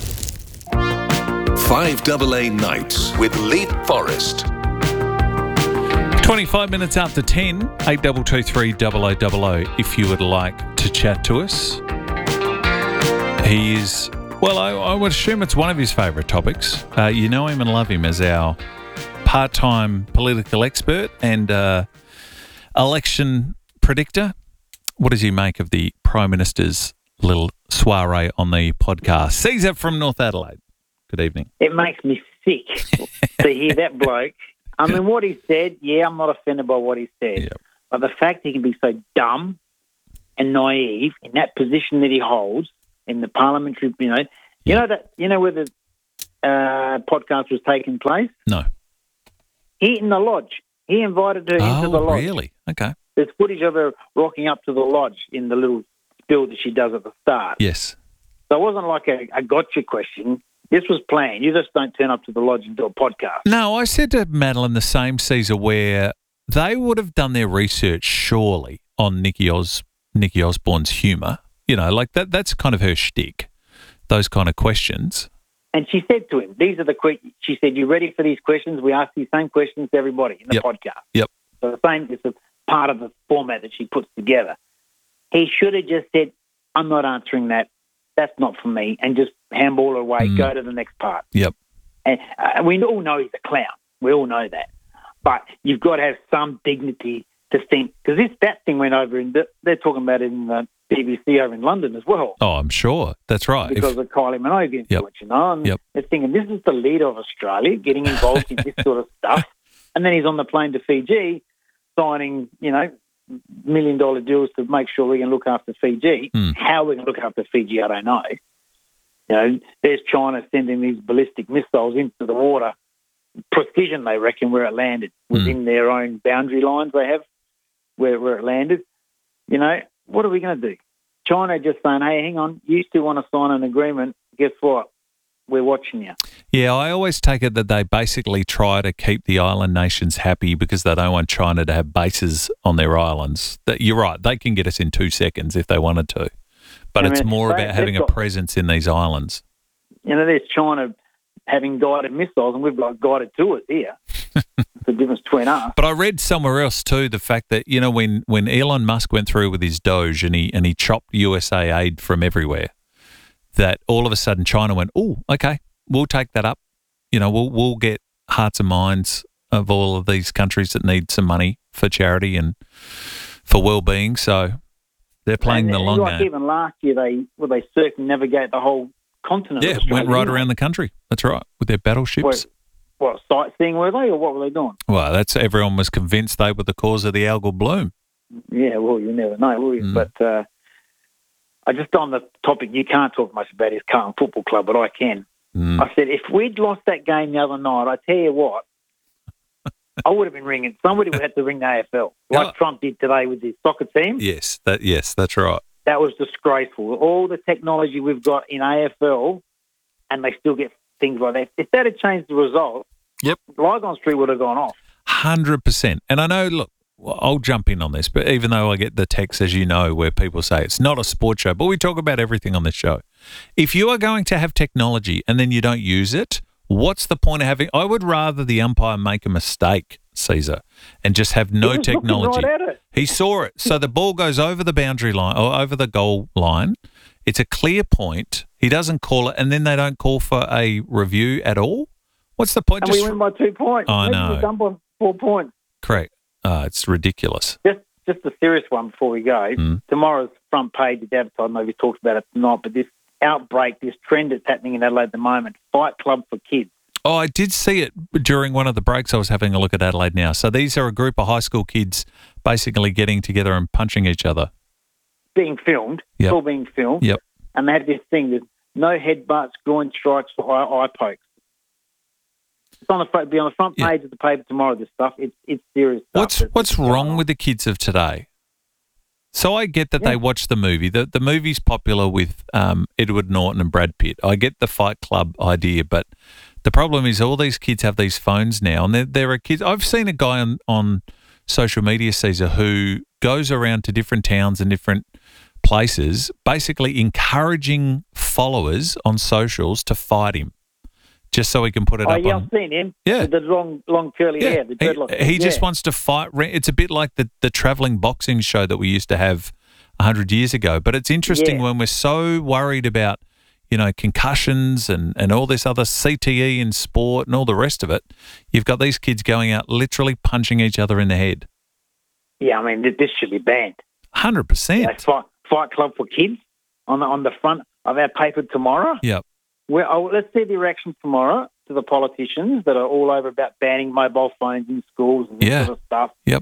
five A A Nights with Leith Forrest. twenty-five minutes after ten, eight two two three double oh double oh if you would like to chat to us. He is, well, I, I would assume it's one of his favourite topics. Uh, you know him and love him as our part-time political expert and uh, election predictor. What does he make of the Prime Minister's little soiree on the podcast? Caesar from North Adelaide. Good evening. It makes me sick to hear that bloke. I mean, what he said, yeah, I'm not offended by what he said. Yep. But the fact he can be so dumb and naive in that position that he holds in the parliamentary, you know, you know that you know where the uh, podcast was taking place? No. He in the lodge. He invited her into the Oh, lodge. really? Okay. There's footage of her rocking up to the lodge in the little spill that she does at the start. Yes. So it wasn't like a, a gotcha question. This was planned. You just don't turn up to the lodge and do a podcast. No, I said to Madeline the same, Caesar, where they would have done their research surely on Nikki Os Nikki Osborne's humour. You know, like that. That's kind of her shtick. Those kind of questions. And she said to him, "These are the questions." She said, "You ready for these questions? We ask these same questions to everybody in the Yep. podcast." Yep. So the same is a part of the format that she puts together. He should have just said, "I'm not answering that. That's not for me," and just handball it away. Mm. Go to the next part. Yep. And uh, we all know he's a clown. We all know that. But you've got to have some dignity to think, because this that thing went over in. The, they're talking about it in the B B C over in London as well. Oh, I'm sure. That's right. Because If- of Kylie Minogue into Yep. it, you know. And Yep. they're thinking, this is the leader of Australia getting involved in this sort of stuff. And then he's on the plane to Fiji signing, you know, million dollar deals to make sure we can look after Fiji. Mm. How we're going to look after Fiji, I don't know. You know, there's China sending these ballistic missiles into the water. Precision, they reckon, where it landed, within their own boundary lines they have, where, where it landed. You know, what are we going to do? China just saying, hey, hang on, you still want to sign an agreement. Guess what? We're watching you. Yeah, I always take it that they basically try to keep the island nations happy because they don't want China to have bases on their islands. That you're right, they can get us in two seconds if they wanted to. But I it's mean, more they- about having they've a got- presence in these islands. You know, there's China having guided missiles, and we've got guided tours here. It's the difference between us. But I read somewhere else too the fact that, you know, when, when Elon Musk went through with his Doge and he and he chopped U S A aid from everywhere, that all of a sudden China went, oh, okay, we'll take that up. You know, we'll we'll get hearts and minds of all of these countries that need some money for charity and for well-being. So they're playing And, the uh, long like game. even last year, they well, they circumnavigate the whole continent. Yeah, of Australia, went right didn't around the country. That's right, with their battleships. What, what, sightseeing were they, or what were they doing? Well, that's everyone was convinced they were the cause of the algal bloom. Yeah, well, you never know, will you? Mm. But uh, I just on the topic you can't talk much about is Carlton Football Club, but I can. Mm. I said if we'd lost that game the other night, I tell you what, I would have been ringing. Somebody would have to ring the A F L, like Trump did today with his soccer team. Yes, that yes, that's right. That was disgraceful. All the technology we've got in A F L, and they still get things like that. If that had changed the result, yep, Lygon Street would have gone off. Hundred percent. And I know. Look, well, I'll jump in on this, but even though I get the texts, as you know, where people say it's not a sports show, but we talk about everything on this show. If you are going to have technology and then you don't use it, what's the point of having? I would rather the umpire make a mistake, Caesar, and just have no He was looking technology. right at it. He saw it. So the ball goes over the boundary line or over the goal line. It's a clear point. He doesn't call it, and then they don't call for a review at all. What's the point? And Just we win by two points. I Maybe know. we're done by four points. correct. Uh, it's ridiculous. Just just a serious one before we go. Mm. Tomorrow's front page is advertised. Maybe talked about it tonight, but this outbreak, this trend that's happening in Adelaide at the moment, Fight Club for Kids. Oh, I did see it during one of the breaks. I was having a look at Adelaide Now. So these are a group of high school kids basically getting together and punching each other. Being filmed. Yep. It's all being filmed. Yep. And they have this thing, there's no headbutts, groin strikes, or eye, eye pokes. It's on the front, be on the front page of the paper tomorrow, this stuff. It's it's serious stuff. What's what's wrong with the kids of today? So I get that they watch the movie. The the movie's popular with um, Edward Norton and Brad Pitt. I get the Fight Club idea, but the problem is all these kids have these phones now, and there there are kids. I've seen a guy on on social media, Caesar, who goes around to different towns and different places, basically encouraging followers on socials to fight him, just so he can put it Oh, up yeah, on. I've seen him. Yeah. With the long, long curly hair, the He, dreadlocks. he just Yeah. wants to fight. It's a bit like the, the travelling boxing show that we used to have one hundred years ago. But it's interesting Yeah. when we're so worried about, you know, concussions and, and all this other C T E in sport and all the rest of it, you've got these kids going out literally punching each other in the head. Yeah, I mean, th- this should be banned. one hundred percent. Like fight, fight Club for Kids on the, on the front of our paper tomorrow. Yep. Where, oh, let's see the reaction tomorrow to the politicians that are all over about banning mobile phones in schools and this Yeah. sort of stuff. Yep.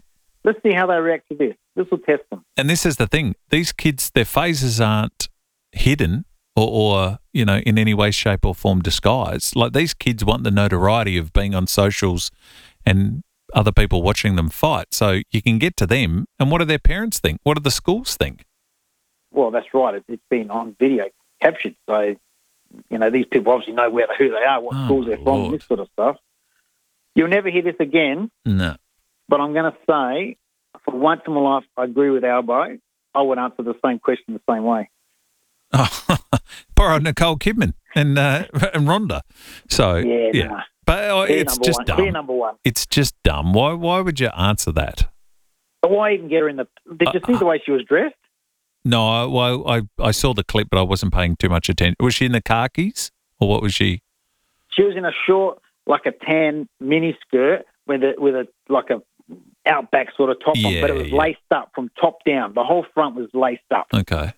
Let's see how they react to this. This will test them. And this is the thing. These kids, their faces aren't hidden or, or, you know, in any way, shape or form disguised. Like, these kids want the notoriety of being on socials and other people watching them fight. So you can get to them. And what do their parents think? What do the schools think? Well, that's right. It, it's been on video captured. So, you know, these people obviously know where who they are, what Oh, schools they're from, Lord. this sort of stuff. You'll never hear this again. No. But I'm going to say, for once in my life, I agree with Albo. I would answer the same question the same way. Oh, poor old Nicole Kidman and uh, and Rhonda. So Yeah, yeah, nah. but uh, Clear it's number just one. dumb. Clear number one. It's just dumb. Why? Why would you answer that? But why even get her in the... Did you Uh, see the way she was dressed? No, I, well, I I saw the clip, but I wasn't paying too much attention. Was she in the khakis or what was she? She was in a short, like a tan mini skirt with a with a like a outback sort of top on, Yeah, but it was yeah. laced up from top down. The whole front was laced up. Okay.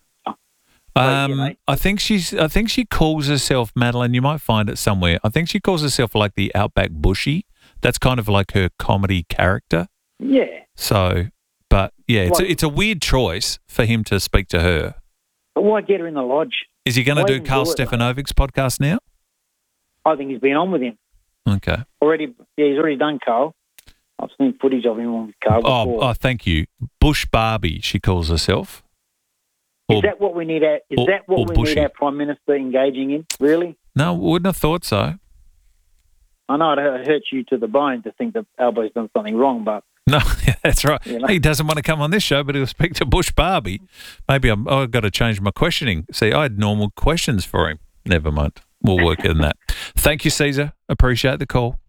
Um, I think she's. I think she calls herself Madeline. You might find it somewhere. I think she calls herself like the Outback Bushy. That's kind of like her comedy character. Yeah. So, but yeah, it's Like- a, it's a weird choice for him to speak to her. But why get her in the lodge? Is he going to Why do even Carl do it, mate? Stefanovic's podcast now? I think he's been on with him Okay. already. Yeah, he's already done Carl. I've seen footage of him on with Carl Oh, before. oh, thank you. Bush Barbie, she calls herself. is that what we need? Our, is or- that or what we Bushy. need our Prime Minister engaging in? Really? No, wouldn't have thought so. I know it hurt- hurts you to the bone to think that Albo's done something wrong, but No, that's right. You know? He doesn't want to come on this show, but he'll speak to Bush Barbie. Maybe I'm, I've got to change my questioning. See, I had normal questions for him. Never mind. We'll work on that. Thank you, Caesar. Appreciate the call.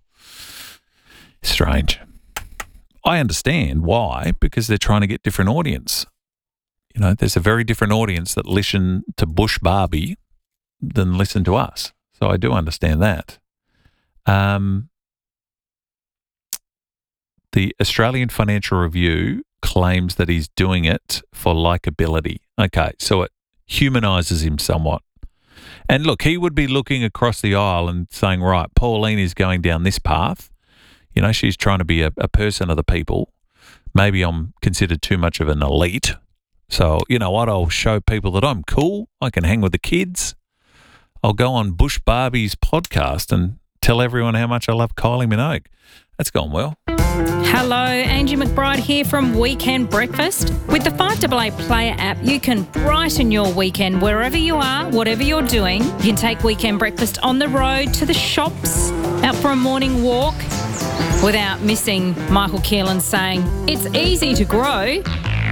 Strange. I understand why, because they're trying to get different audience. You know, there's a very different audience that listen to Bush Barbie than listen to us. So I do understand that. Um, the Australian Financial Review claims that he's doing it for likability. Okay, so it humanises him somewhat. And look, he would be looking across the aisle and saying, right, Pauline is going down this path. You know, she's trying to be a, a person of the people. Maybe I'm considered too much of an elite. So, you know what? I'll show people that I'm cool. I can hang with the kids. I'll go on Bush Barbie's podcast and tell everyone how much I love Kylie Minogue. That's gone well. Hello, Angie McBride here from Weekend Breakfast. With the five A A Player app, you can brighten your weekend wherever you are, whatever you're doing. You can take Weekend Breakfast on the road, to the shops, out for a morning walk, without missing Michael Keelan saying, it's easy to grow,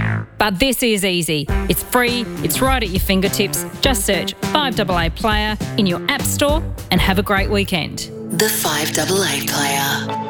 but this is easy. It's free, it's right at your fingertips. Just search five A A Player in your app store and have a great weekend. The five A A Player.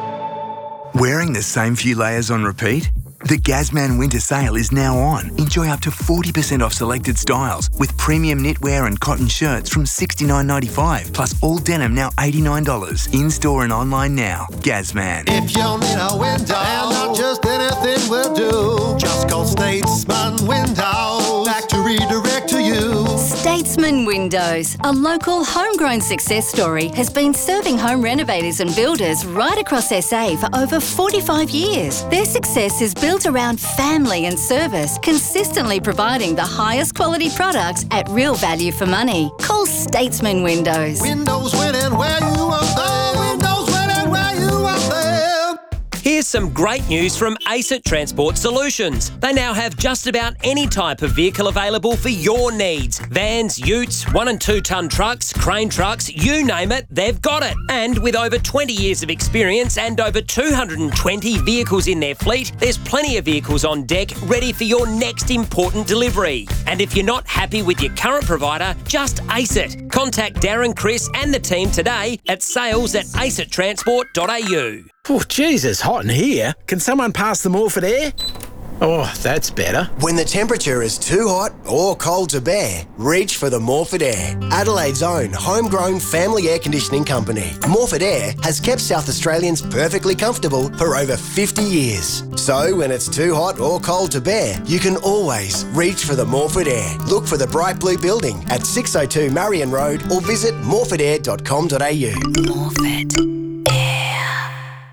Wearing the same few layers on repeat? The Gazman Winter Sale is now on. Enjoy up to forty percent off selected styles with premium knitwear and cotton shirts from sixty-nine ninety-five, plus all denim now eighty-nine dollars. In-store and online now. Gazman. If you need a window, and not just anything will do, just call Statesman Windows. Factory direct to you. Statesman Windows, a local homegrown success story, has been serving home renovators and builders right across S A for over forty-five years. Their success is built around family and service, consistently providing the highest quality products at real value for money. Call Statesman Windows. Windows winning where you want them. Windows winning where you want them. Here's some great news from ACET Transport Solutions. They now have just about any type of vehicle available for your needs. Vans, utes, one and two tonne trucks, crane trucks, you name it, they've got it. And with over twenty years of experience and over two hundred twenty vehicles in their fleet, there's plenty of vehicles on deck ready for your next important delivery. And if you're not happy with your current provider, just ace it. Contact Darren, Chris and the team today at sales at acet transport dot a u. Oh, geez, it's hot in here. Can someone pass the Morford air? Oh, that's better. When the temperature is too hot or cold to bear, reach for the Morford Air, Adelaide's own homegrown family air conditioning company. Morford Air has kept South Australians perfectly comfortable for over fifty years. So when it's too hot or cold to bear, you can always reach for the Morford Air. Look for the bright blue building at six oh two Marion Road or visit morford air dot com dot a u. Morford. Feel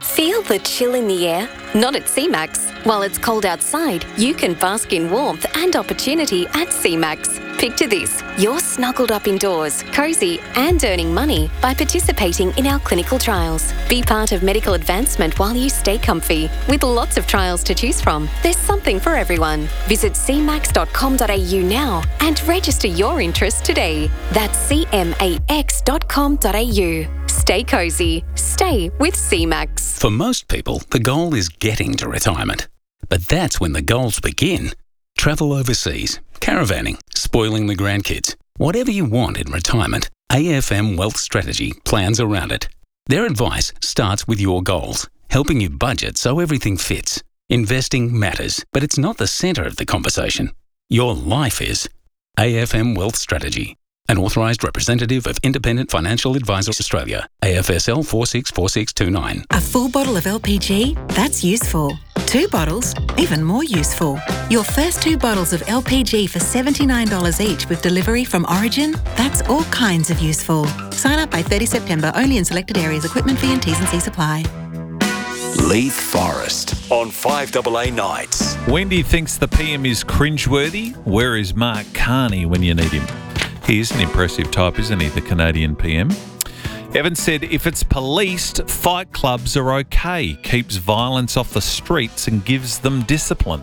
the chill in the air? Not at C MAX. While it's cold outside, you can bask in warmth and opportunity at C MAX. Picture this. You're snuggled up indoors, cosy and earning money by participating in our clinical trials. Be part of medical advancement while you stay comfy. With lots of trials to choose from, there's something for everyone. Visit c max dot com dot a u now and register your interest today. That's c max dot com dot a u. Stay cosy. Stay with C MAX. For most people, the goal is getting to retirement. But that's when the goals begin. Travel overseas, caravanning, spoiling the grandkids. Whatever you want in retirement, A F M Wealth Strategy plans around it. Their advice starts with your goals, helping you budget so everything fits. Investing matters, but it's not the centre of the conversation. Your life is. A F M Wealth Strategy. An authorised representative of Independent Financial Advisors Australia. A F S L four six four six two nine. A full bottle of L P G? That's useful. Two bottles? Even more useful. Your first two bottles of L P G for seventy-nine dollars each with delivery from Origin? That's all kinds of useful. Sign up by thirtieth September only in selected areas. Equipment fee and T's and C's apply. Leith Forest on five A A nights. Wendy thinks the P M is cringeworthy. Where is Mark Carney when you need him? He's an impressive type, isn't he, the Canadian P M? Evan said, if it's policed, fight clubs are okay. Keeps violence off the streets and gives them discipline.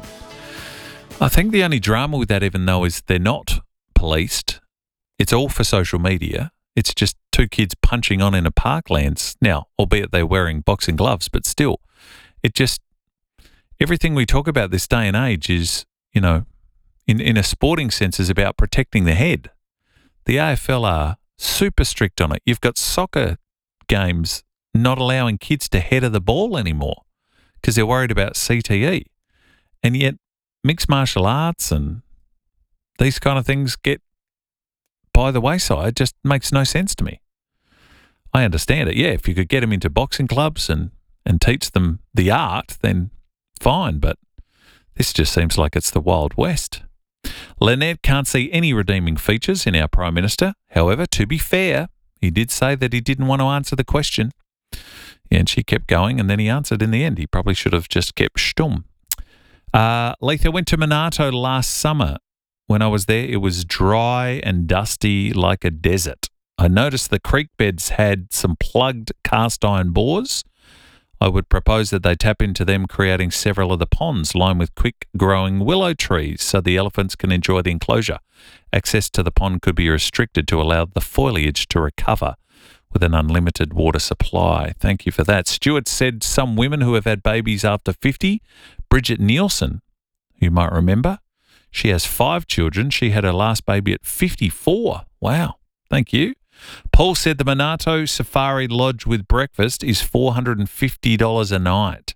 I think the only drama with that, Evan, though, is they're not policed. It's all for social media. It's just two kids punching on in a parklands. Now, albeit they're wearing boxing gloves, but still, it just, everything we talk about this day and age is, you know, in, in a sporting sense, is about protecting the head. The A F L are super strict on it. You've got soccer games not allowing kids to header the ball anymore because they're worried about C T E. And yet mixed martial arts and these kind of things get by the wayside. It just makes no sense to me. I understand it. Yeah, if you could get them into boxing clubs and, and teach them the art, then fine. But this just seems like it's the Wild West. Lynette can't see any redeeming features in our Prime Minister. However, to be fair, he did say that he didn't want to answer the question. And she kept going, and then he answered in the end. He probably should have just kept stum. Uh, Leith, I went to Monarto last summer. When I was there, it was dry and dusty like a desert. I noticed the creek beds had some plugged cast iron bores. I would propose that they tap into them, creating several of the ponds lined with quick-growing willow trees so the elephants can enjoy the enclosure. Access to the pond could be restricted to allow the foliage to recover with an unlimited water supply. Thank you for that. Stuart said some women who have had babies after fifty, Bridget Nielsen, who you might remember, she has five children. She had her last baby at fifty-four. Wow. Thank you. Paul said the Monarto Safari Lodge with breakfast is four hundred fifty dollars a night.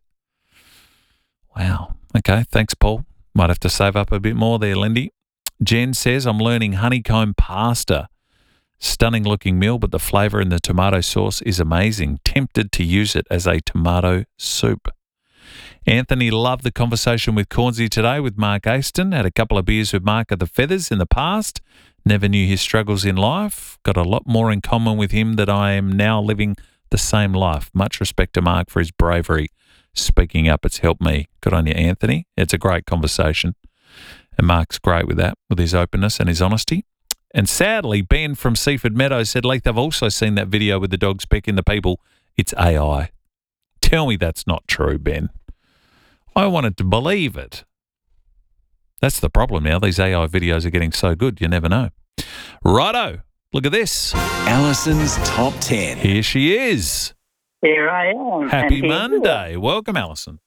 Wow. Okay, thanks, Paul. Might have to save up a bit more there, Lindy. Jen says, I'm learning honeycomb pasta. Stunning looking meal, but the flavour in the tomato sauce is amazing. Tempted to use it as a tomato soup. Anthony loved the conversation with Cornsey today with Mark Aston. Had a couple of beers with Mark at the Feathers in the past. Never knew his struggles in life. Got a lot more in common with him that I am now living the same life. Much respect to Mark for his bravery. Speaking up, it's helped me. Good on you, Anthony. It's a great conversation. And Mark's great with that, with his openness and his honesty. And sadly, Ben from Seaford Meadows said, Leith, I've also seen that video with the dogs pecking the people. It's A I. Tell me that's not true, Ben. I wanted to believe it. That's the problem now. These A I videos are getting so good, you never know. Righto. Look at this. Alison's Top ten. Here she is. Here I am. Happy And Monday. Welcome, Alison.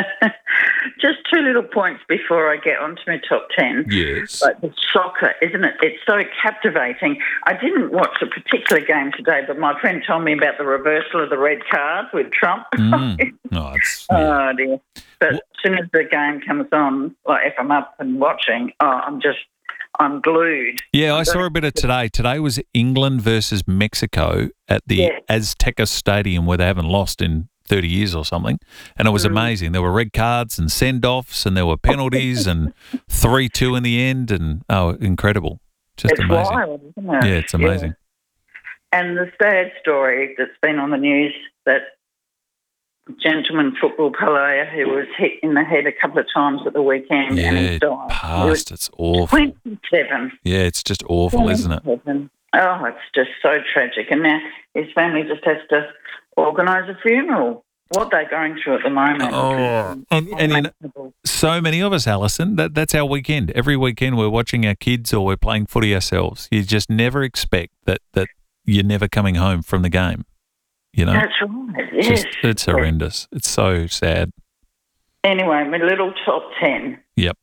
Just two little points before I get onto my top ten. Yes. Like the soccer, isn't it? It's so captivating. I didn't watch a particular game today, but my friend told me about the reversal of the red card with Trump. Mm. Oh, it's, yeah. Oh, dear. But as soon as the game comes on, like if I'm up and watching, oh, I'm just, I'm glued. Yeah, I saw a bit of today. Today was England versus Mexico at the Yeah. Azteca Stadium where they haven't lost in thirty years or something. And it was Mm. amazing. There were red cards and send-offs and there were penalties and three two in the end. And, oh, incredible. Just It's amazing. wild, isn't it? Yeah, it's amazing. And the sad story that's been on the news that gentleman football player who was hit in the head a couple of times at the weekend Yeah, and he it died. passed. It's awful. twenty-seven. Yeah, it's just awful, isn't it? twenty-seven. Oh, it's just so tragic. And now his family just has to organise a funeral. What they're going through at the moment. Oh, and, and you know, so many of us, Alison, that, that's our weekend. Every weekend we're watching our kids or we're playing footy ourselves. You just never expect that, that you're never coming home from the game, you know? That's right, yes. Just, it's horrendous. It's so sad. Anyway, my little top ten. Yep.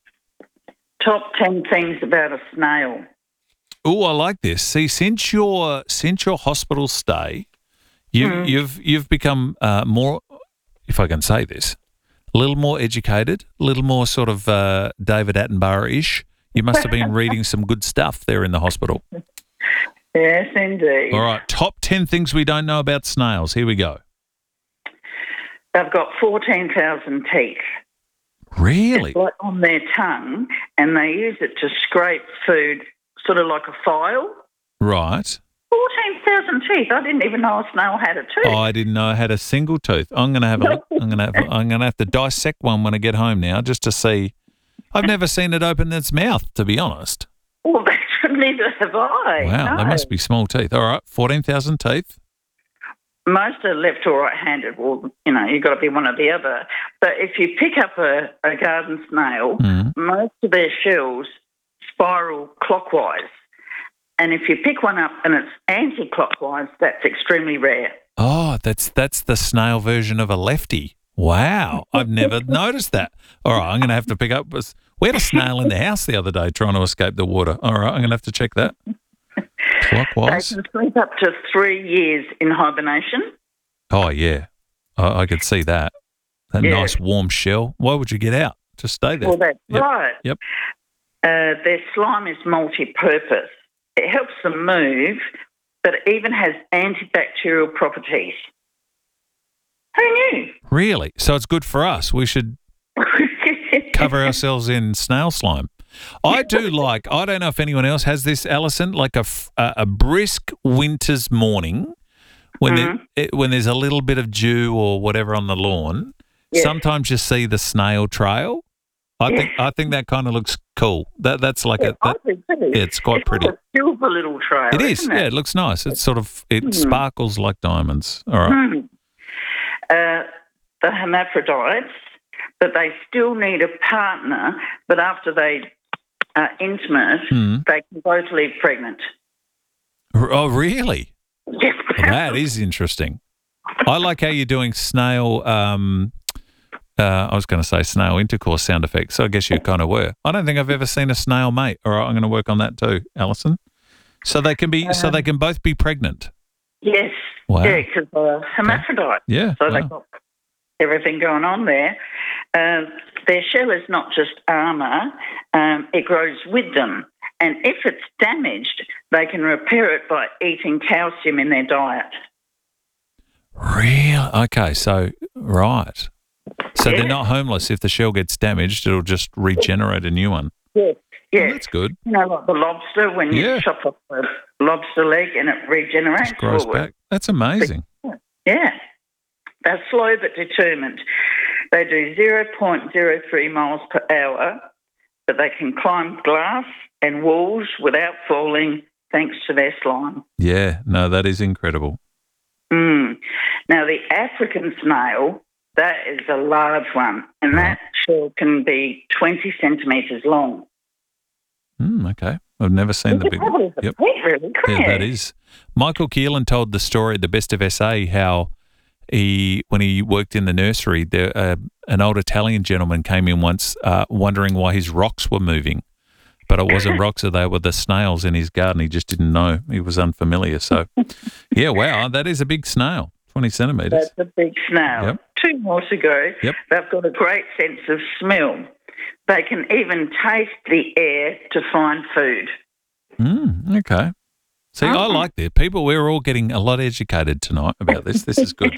Top ten things about a snail. Oh, I like this. See, since your since your hospital stay, you, Mm. you've you've become uh, more, if I can say this, a little more educated, a little more sort of uh, David Attenborough-ish. You must have been reading some good stuff there in the hospital. Yes, indeed. All right, top ten things we don't know about snails. Here we go. They've got fourteen thousand teeth. Really? It's like on their tongue, and they use it to scrape food, sort of like a file. Right. fourteen thousand teeth. I didn't even know a snail had a tooth. Oh, I didn't know I had a single tooth. I'm gonna have a look. I'm gonna have, I'm gonna have to dissect one when I get home now, just to see. I've never seen it open its mouth, to be honest. Well, that's neither have I. Wow, no. they must be small teeth. All right, fourteen thousand teeth. Most are left or right-handed. Well, you know, you've got to be one or the other. But if you pick up a, a garden snail, Mm. most of their shells spiral clockwise. And if you pick one up and it's anti-clockwise, that's extremely rare. Oh, that's that's the snail version of a lefty. Wow, I've never noticed that. All right, I'm going to have to pick up. We had a snail in the house the other day trying to escape the water. All right, I'm going to have to check that. Clockwise. They can sleep up to three years in hibernation. Oh yeah, I, I could see that. That Yeah. nice warm shell. Why would you get out? Just stay there. Well, that's Yep. right. Yep. Uh, their slime is multi-purpose. It helps them move, but it even has antibacterial properties. Who knew? Really? So it's good for us. We should cover ourselves in snail slime. I do like, I don't know if anyone else has this, Alison, like a, f- a, a brisk winter's morning when, Mm-hmm. there, it, when there's a little bit of dew or whatever on the lawn, Yes. sometimes you see the snail trail. I think I think that kind of looks cool. That That's like Yeah, a, that, I think it is. yeah, it's quite It's pretty. like a silver little trail. It is, isn't yeah, it? it looks nice. It's sort of, it Mhm. sparkles like diamonds. All right. Mhm. Uh, the hermaphrodites, but they still need a partner, but after they are intimate, Hmm. they can both leave pregnant. R- Oh, really? Yes. Well, that is interesting. I like how you're doing snail, um, uh, I was going to say snail intercourse sound effects. So I guess you kind of were. I don't think I've ever seen a snail mate. All right, I'm going to work on that too, Alison. So they can be, so they can both be pregnant. Yes. Wow. Yeah, because uh, hermaphrodite. Yeah, So wow. they've got everything going on there. Uh, their shell is not just armour, um, it grows with them. And if it's damaged, they can repair it by eating calcium in their diet. Really? Okay, so, right. So Yeah. they're not homeless. If the shell gets damaged, it'll just regenerate a new one. Yes. Yes. That's good. You know, like the lobster, when you Yeah. chop off the lobster leg and it regenerates. Just grows forward. back. That's amazing. Yeah. They're slow but determined. They do zero point zero three miles per hour, but they can climb glass and walls without falling thanks to their slime. Yeah, no, that is incredible. Mm. Now, the African snail, that is a large one, and that shell can be twenty centimetres long. Mm, okay. I've never seen the big Probably a Yep. pet, really, couldn't Yeah, that it? is. Michael Keelan told the story at the Best of S A how he, when he worked in the nursery, there, uh, an old Italian gentleman came in once uh, wondering why his rocks were moving. But it wasn't rocks, they were the snails in his garden. He just didn't know. He was unfamiliar. So, yeah, wow, that is a big snail, twenty centimetres. That's a big snail. Yep. Two more to go. Yep. They've got a great sense of smell. They can even taste the air to find food. Mm, okay. See, I like that. People, we're all getting a lot educated tonight about this. This is good.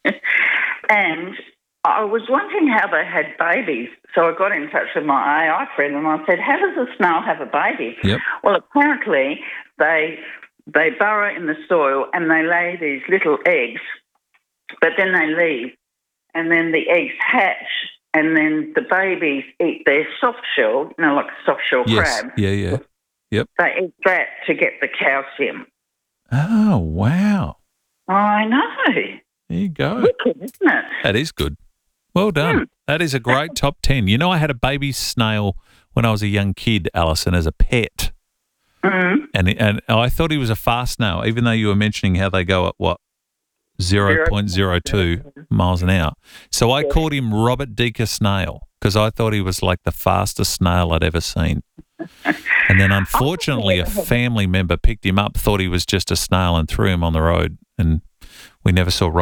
And I was wondering how they had babies. So I got in touch with my A I friend and I said, how does a snail have a baby? Yep. Well, apparently they they burrow in the soil and they lay these little eggs, but then they leave. and then the eggs hatch, and then the babies eat their soft shell, you know, like a soft shell Yes. crab. Yeah, yeah. Yep. They eat that to get the calcium. Oh, wow. I know. There you go. Wicked, isn't it? That is good. Well done. Hmm. That is a great top ten. You know, I had a baby snail when I was a young kid, Alison, as a pet. Mm-hmm. And and I thought he was a fast snail, even though you were mentioning how they go at, what, zero point zero two miles an hour. So I called him Robert Deaker Snail because I thought he was like the fastest snail I'd ever seen. And then unfortunately a family member picked him up, thought he was just a snail and threw him on the road. And we never saw